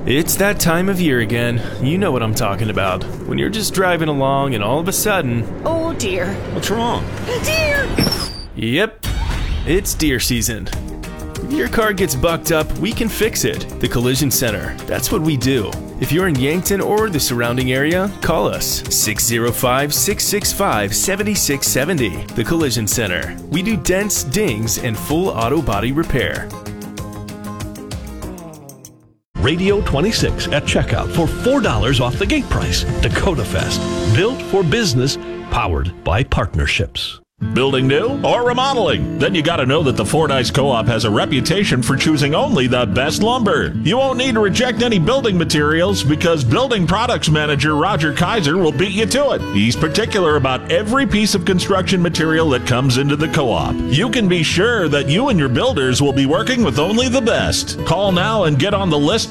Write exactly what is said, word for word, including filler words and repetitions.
It's that time of year again. You know what I'm talking about. When you're just driving along and all of a sudden... Oh dear. What's wrong? Deer! Yep, it's deer season. If your car gets bucked up, we can fix it. The Collision Center. That's what we do. If you're in Yankton or the surrounding area, call us six oh five, six six five, seven six seven oh. The Collision Center. We do dents, dings, and full auto body repair. Radio twenty-six at checkout for four dollars off the gate price. Dakota Fest. Built for business, powered by partnerships. Building new or remodeling? Then you got to know that the Fordyce Co-op has a reputation for choosing only the best lumber. You won't need to reject any building materials because Building Products Manager Roger Kaiser will beat you to it. He's particular about every piece of construction material that comes into the co-op. You can be sure that you and your builders will be working with only the best. Call now and get on the list